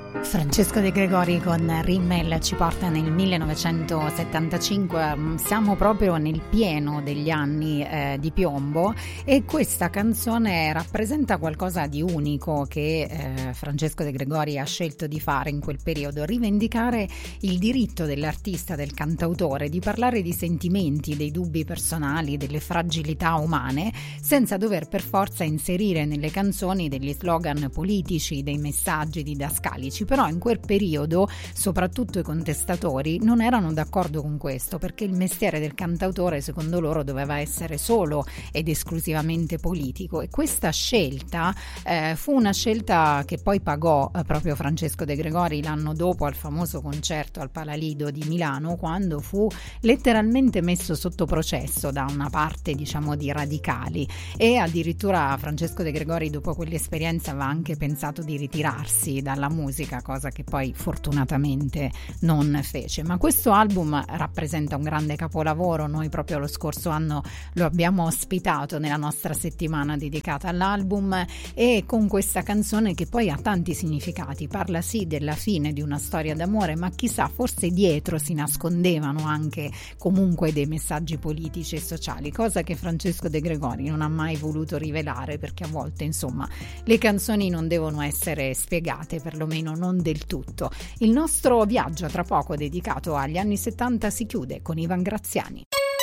Francesco De Gregori con Rimmel ci porta nel 1975, siamo proprio nel pieno degli anni di piombo, e questa canzone rappresenta qualcosa di unico che Francesco De Gregori ha scelto di fare in quel periodo: rivendicare il diritto dell'artista, del cantautore, di parlare di sentimenti, dei dubbi personali, delle fragilità umane, senza dover per forza inserire nelle canzoni degli slogan politici, dei messaggi didascalici. Però in quel periodo soprattutto i contestatori non erano d'accordo con questo, perché il mestiere del cantautore secondo loro doveva essere solo ed esclusivamente politico, e questa scelta fu una scelta che poi pagò proprio Francesco De Gregori l'anno dopo al famoso concerto al Palalido di Milano, quando fu letteralmente messo sotto processo da una parte, diciamo, di radicali, e addirittura Francesco De Gregori dopo quell'esperienza aveva anche pensato di ritirarsi dalla musica, cosa che poi fortunatamente non fece. Ma questo album rappresenta un grande capolavoro. Noi proprio lo scorso anno lo abbiamo ospitato nella nostra settimana dedicata all'album, e con questa canzone che poi ha tanti significati. Parla sì della fine di una storia d'amore, ma chissà, forse dietro si nascondevano anche comunque dei messaggi politici e sociali, cosa che Francesco De Gregori non ha mai voluto rivelare, perché a volte, insomma, le canzoni non devono essere spiegate, perlomeno non del tutto. Il nostro viaggio tra poco dedicato agli anni 70 si chiude con Ivan Graziani.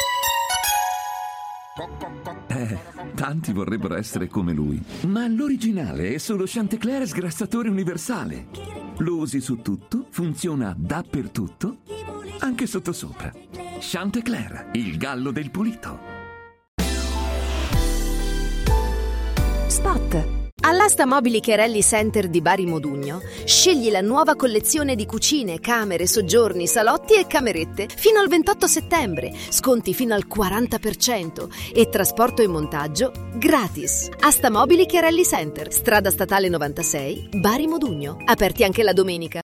Tanti vorrebbero essere come lui, ma l'originale è solo Chantecler sgrassatore universale. Lo usi su tutto, funziona dappertutto, anche sottosopra. Chantecler, il gallo del pulito. Spot. All'asta mobili Cherelli Center di Bari Modugno scegli la nuova collezione di cucine, camere, soggiorni, salotti e camerette fino al 28 settembre, sconti fino al 40% e trasporto e montaggio gratis. Asta mobili Cherelli Center, strada statale 96, Bari Modugno, aperti anche la domenica.